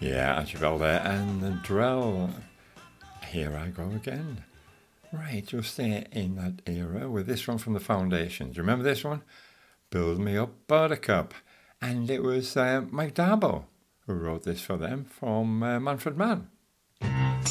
Yeah, Archibald there, and the Drell, Here I Go Again. Right, you'll stay in that era with this one from the Foundations. Remember this one? Build Me Up Buttercup. And it was Mike Darbo who wrote this for them from Manfred Mann.